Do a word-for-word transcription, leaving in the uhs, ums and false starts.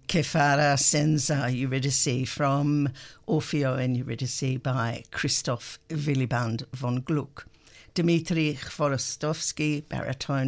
Que Farà Senza Eurydice from Orfeo and Eurydice by Christoph Willibald von Gluck. Dmitri Chvorostovsky, baritone,